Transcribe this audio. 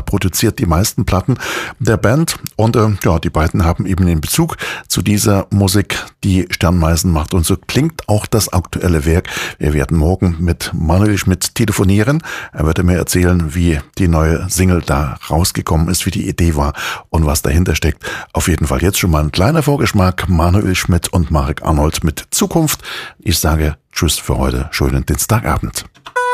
produziert die meisten Platten der Band. Und die beiden haben eben den Bezug zu dieser Musik, die Sternmeisen macht. Und so klingt auch das aktuelle Werk. Wir werden morgen mit Manuel Schmidt telefonieren. Er wird mir erzählen, wie die neue Single da rausgekommen ist, wie die Idee war und was dahinter steckt. Auf jeden Fall jetzt schon mal ein kleiner Vorgeschmack. Manuel Schmidt und Marek Arnold mit Zukunft. Ich sage Tschüss für heute. Schönen Dienstagabend.